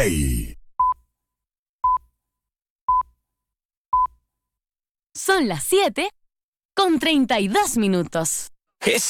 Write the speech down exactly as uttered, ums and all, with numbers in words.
Play. Son las siete con treinta y dos minutos.